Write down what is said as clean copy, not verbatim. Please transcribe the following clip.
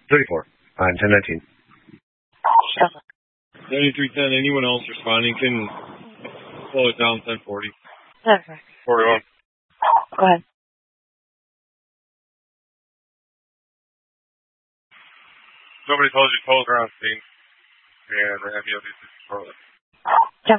34 on 1019. 9310, anyone else responding can slow it down 1040. Okay. 41. Go ahead. Nobody told you tolls are on scene, and they have the other control it.